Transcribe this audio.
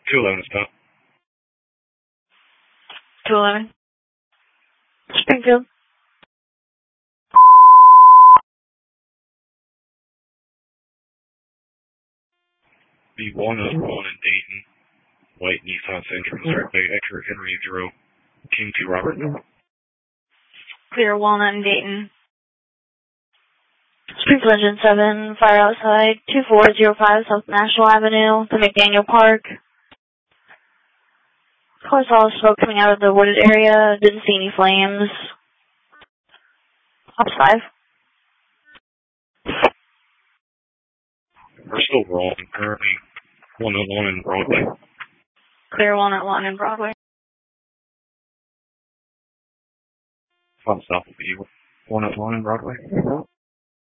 211 stop. 211. Springfield. The 101 in Dayton. White Nissan Sentra, directly exit Henry 0. King 2 Robert. Clear Walnut and Dayton. Springfield Engine 7, fire outside, 2405 South National Avenue, the McDaniel Park. Of course, all smoke coming out of the wooded area, didn't see any flames. Ops 5. We're still wrong. Currently 101 in Broadway. Clear Walnut 1 in Broadway. South of you. 101 in Broadway.